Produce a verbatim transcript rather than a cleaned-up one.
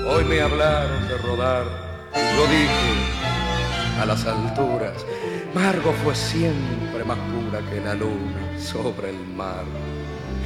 Hoy me hablaron de rodar, yo dije a las alturas, Margo fue siempre más pura que la luna sobre el mar.